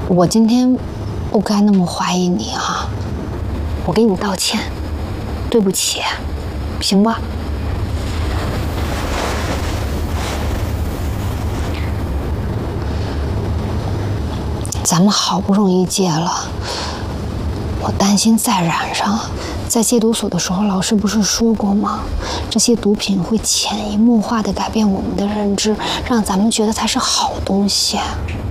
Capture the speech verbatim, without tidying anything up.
我今天不该那么怀疑你啊，我给你道歉，对不起，行吧？咱们好不容易戒了，我担心再染上。在戒毒所的时候，老师不是说过吗？这些毒品会潜移默化地改变我们的认知，让咱们觉得它是好东西。